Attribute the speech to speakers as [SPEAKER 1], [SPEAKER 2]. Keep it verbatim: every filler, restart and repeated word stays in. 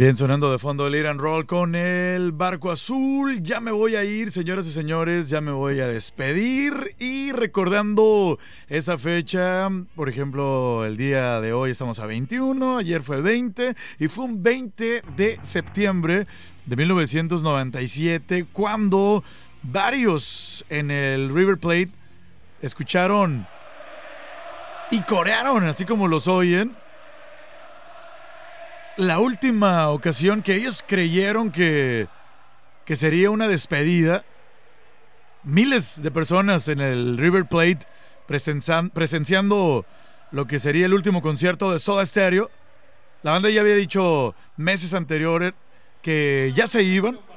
[SPEAKER 1] Bien, sonando de fondo el Hit and Roll con el Barco Azul. Ya me voy a ir, señoras y señores, ya me voy a despedir. Y recordando esa fecha, por ejemplo, el día de hoy estamos a veintiuno, ayer fue veinte, y fue un veinte de septiembre de mil novecientos noventa y siete, cuando varios en el River Plate escucharon y corearon, así como los oyen, la última ocasión que ellos creyeron que, que sería una despedida. Miles de personas en el River Plate presencian, presenciando lo que sería el último concierto de Soda Stereo. La banda ya había dicho meses anteriores que ya se iban,